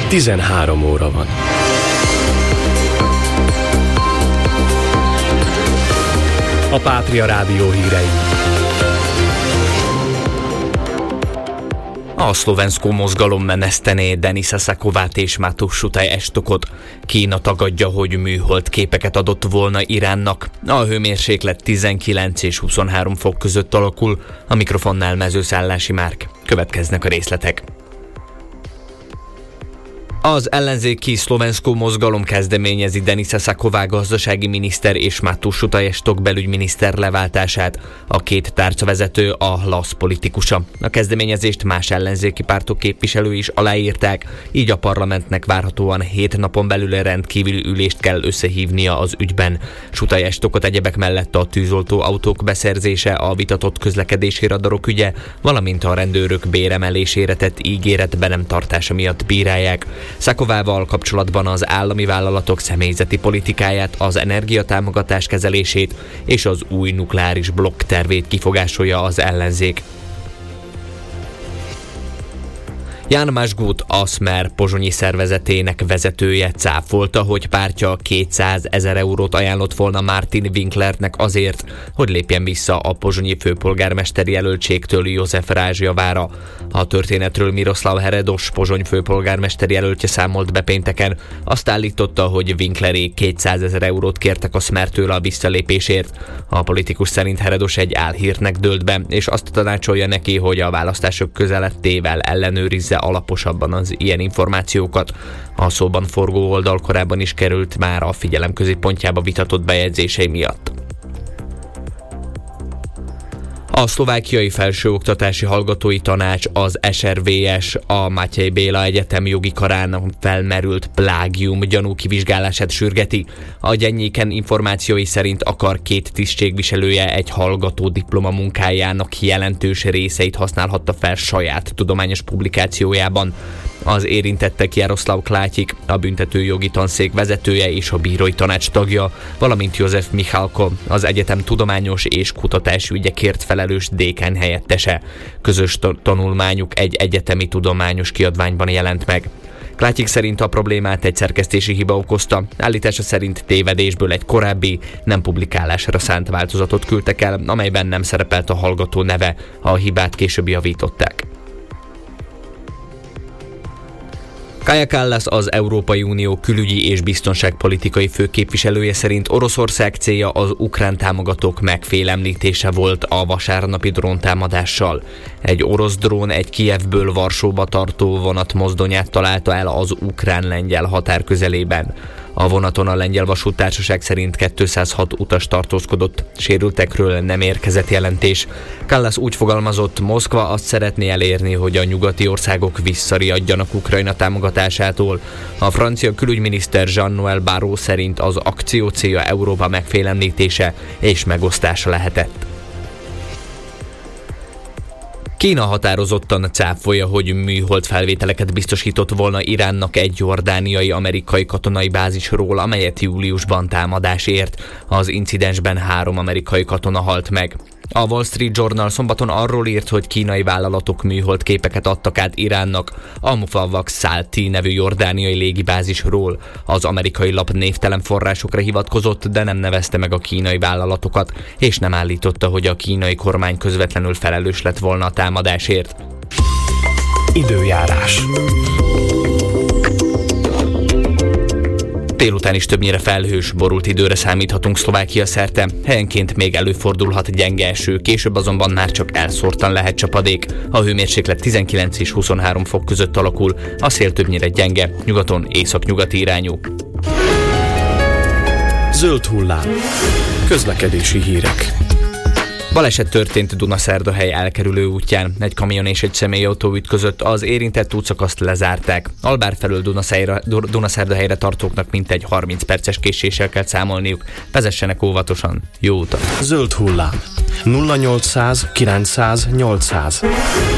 13 óra van. A Pátria Rádió hírei. A szlovenszkó mozgalom menesztené Denisa Sakovát és Mateusz Estukot. Kína tagadja, hogy műhold képeket adott volna Iránnak. A hőmérséklet 19 és 23 fok között alakul, a mikrofonnál Mezőszállási Márk. Következnek a részletek. Az ellenzéki szlovenszkó mozgalom kezdeményezi Denisa Saková gazdasági miniszter és Mateusz Estuk belügyminiszter leváltását. A két tárcavezető a LAS politikusa. A kezdeményezést más ellenzéki pártok képviselői is aláírták, így a parlamentnek várhatóan 7 napon belül rendkívüli ülést kell összehívnia az ügyben. Estukot egyebek mellett a tűzoltó autók beszerzése, a vitatott közlekedési radarok ügye, valamint a rendőrök béremelésére tett ígéret be nem tartása miatt bírálják. Sakovával kapcsolatban az állami vállalatok személyzeti politikáját, az energiatámogatás kezelését és az új nukleáris blokk tervét kifogásolja az ellenzék. Jan Masgut, a Smer pozsonyi szervezetének vezetője cáfolta, hogy pártja 200 000 eurót ajánlott volna Martin Winklernek azért, hogy lépjen vissza a pozsonyi főpolgármester jelöltségtől József Rázs javára. A történetről Miroslav Heredos, Pozsony főpolgármester jelöltje számolt be pénteken. Azt állította, hogy Winklerék 200 000 eurót kértek a Smertől a visszalépésért. A politikus szerint Heredos egy álhírnek dőlt be, és azt tanácsolja neki, hogy a választások közelettével ellenőrizze alaposabban az ilyen információkat. A szóban forgó oldal korábban is került már a figyelem középpontjába vitatott bejegyzései miatt. A szlovákiai felsőoktatási hallgatói tanács, az SRVS, a Mátyej Béla Egyetem jogi karán felmerült plágium gyanú kivizsgálását sürgeti. A Gyennyéken információi szerint akar 2 tisztségviselője egy hallgató diplomamunkájának jelentős részeit használhatta fel saját tudományos publikációjában. Az érintettek Jaroszláv Klátyik, a büntetőjogi tanszék vezetője és a bírói tanács tagja, valamint József Michalko, az egyetem tudományos és kutatási ügyekért felelős dékán helyettese. Közös tanulmányuk egy egyetemi tudományos kiadványban jelent meg. Klátyik szerint a problémát egy szerkesztési hiba okozta, állítása szerint tévedésből egy korábbi, nem publikálásra szánt változatot küldtek el, amelyben nem szerepelt a hallgató neve, a hibát később javították. Kaja Kallas, az Európai Unió külügyi és biztonságpolitikai főképviselője szerint Oroszország célja az ukrán támogatók megfélemlítése volt a vasárnapi dróntámadással. Egy orosz drón egy Kijevből Varsóba tartó vonat mozdonyát találta el az ukrán-lengyel határ közelében. A vonaton a lengyel vasúttársaság szerint 206 utas tartózkodott, sérültekről nem érkezett jelentés. Kallas úgy fogalmazott, Moszkva azt szeretné elérni, hogy a nyugati országok visszariadjanak Ukrajna támogatásától. A francia külügyminiszter Jean-Noël Barrot szerint az akció célja Európa megfélemlítése és megosztása lehetett. Kína határozottan cáfolja, hogy műhold felvételeket biztosított volna Iránnak egy jordániai amerikai katonai bázisról, amelyet júliusban támadás ért. Az incidensben 3 amerikai katona halt meg. A Wall Street Journal szombaton arról írt, hogy kínai vállalatok műhold képeket adtak át Iránnak a Mufawaq Salti nevű jordániai légibázisról. Az amerikai lap névtelen forrásokra hivatkozott, de nem nevezte meg a kínai vállalatokat, és nem állította, hogy a kínai kormány közvetlenül felelős lett volna a támadásért. Időjárás. Délután is többnyire felhős, borult időre számíthatunk Szlovákia szerte, helyenként még előfordulhat gyenge eső, később azonban már csak elszórtan lehet csapadék. A hőmérséklet 19 és 23 fok között alakul, a szél többnyire gyenge, nyugaton északnyugati irányú. Zöld hullám. Közlekedési hírek. Baleset történt Dunaszerdahely elkerülő útján. Egy kamion és egy személyautó ütközött, az érintett útszakaszt lezárták. Albár felől Dunaszerdahelyre tartóknak mintegy 30 perces késéssel kell számolniuk. Vezessenek óvatosan. Jó utat! Zöld hullám. 0800 900 800.